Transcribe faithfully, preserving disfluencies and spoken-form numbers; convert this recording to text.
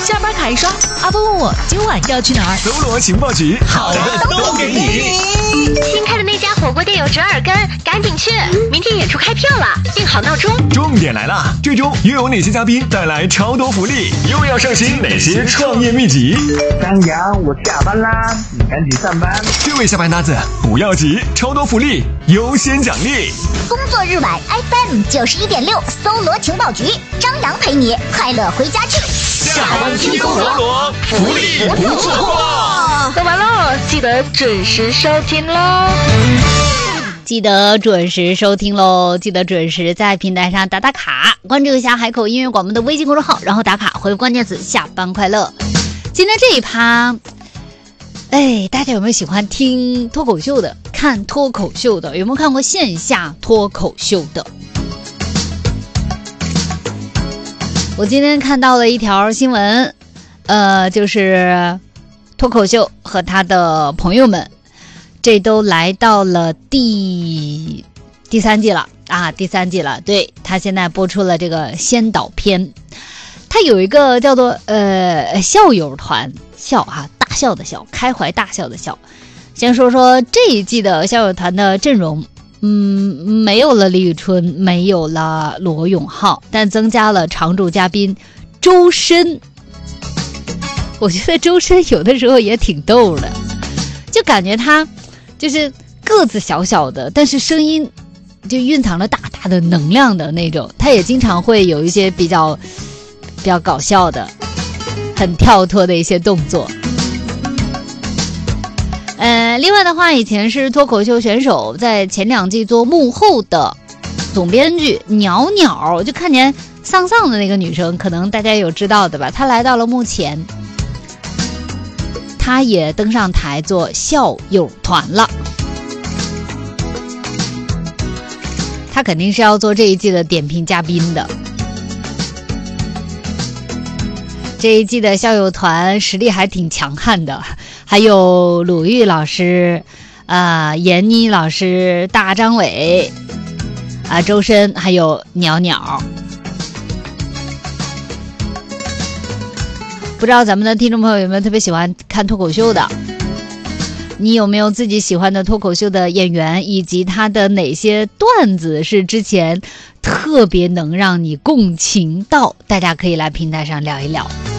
下班卡一刷，阿波问我今晚要去哪儿。 搜罗情报局， 好的都给你。 新开的那家火锅店有折耳根，赶紧去！明天演出开票了，定好闹钟。 重点来了，最终又有哪些嘉宾带来超多福利？又要上新哪些创业秘籍？ 张扬，我下班啦，你赶紧上班。 这位下班搭子不要急，超多福利优先奖励。 工作日晚 F M 九十一点六，搜罗情报局，张扬陪你快乐回家去。 下班听搜罗，福利不错过。 说完喽，记得准时收听喽。 记得准时收听喽！记得准时在平台上打打卡，关注一下海口音乐广播的微信公众号，然后打卡回复关键词下班快乐。今天这一趴，哎，大家有没有喜欢听脱口秀的，看脱口秀的？有没有看过线下脱口秀的？我今天看到了一条新闻，呃，就是脱口秀和他的朋友们，这都来到了第第三季了啊，第三季了。对，他现在播出了这个先导片，他有一个叫做呃校友团，笑啊，大笑的笑，开怀大笑的笑。先说说这一季的校友团的阵容。嗯，没有了李宇春，没有了罗永浩，但增加了常驻嘉宾周深。我觉得周深有的时候也挺逗的，就感觉他就是个子小小的，但是声音就蕴藏了大大的能量的那种。他也经常会有一些比较比较搞笑的、很跳脱的一些动作。呃，另外的话，以前是脱口秀选手，在前两季做幕后的总编剧鸟鸟，就看见丧丧的那个女生，可能大家有知道的吧？她来到了幕前，她也登上台做校友团了。她肯定是要做这一季的点评嘉宾的。这一季的校友团实力还挺强悍的，还有鲁豫老师、啊、呃、闫妮老师、大张伟、啊、呃、周深，还有鸟鸟。不知道咱们的听众朋友有没有特别喜欢看脱口秀的？你有没有自己喜欢的脱口秀的演员，以及他的哪些段子是之前特别能让你共情到？大家可以来平台上聊一聊。